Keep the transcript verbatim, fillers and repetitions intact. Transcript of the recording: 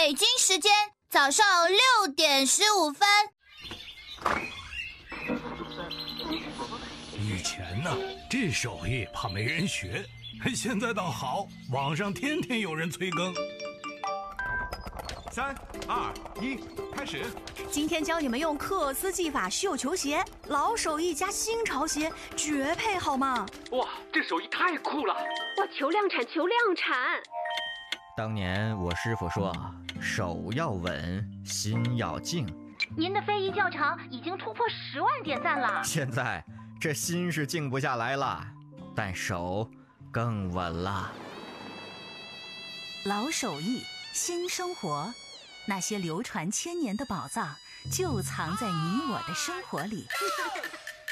北京时间早上六点十五分。 以前呢，这手艺怕没人学，现在倒好，网上天天有人催更。 三二一，开始！ 今天教你们用克斯技法绣球鞋，老手艺加新潮鞋，绝配好吗？ 哇，这手艺太酷了！ 哇，求量产，求量产！ 当年我师傅说，手要稳，心要静。 您的非遗教程已经突破十万点赞了。 现在这心是静不下来了，但手更稳了。 老手艺，新生活，那些流传千年的宝藏就藏在你我的生活里。